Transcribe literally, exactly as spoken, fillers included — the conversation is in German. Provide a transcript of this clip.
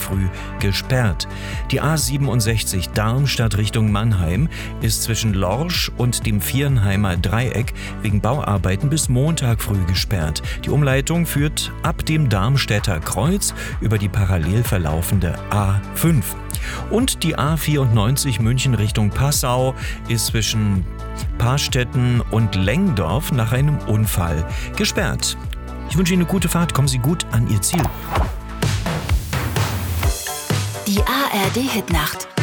früh gesperrt. Die A siebenundsechzig Darmstadt Richtung Mannheim ist zwischen Lorsch und dem Viernheimer Dreieck wegen Bauarbeiten bis Montag früh gesperrt. Die Umleitung führt ab dem Darmstädter Kreuz über die parallel verlaufende A fünf. Und die A vierundneunzig München Richtung Passau ist zwischen Parstetten und Lengdorf nach einem Unfall gesperrt. Ich wünsche Ihnen eine gute Fahrt, kommen Sie gut an Ihr Ziel. Die A R D Hitnacht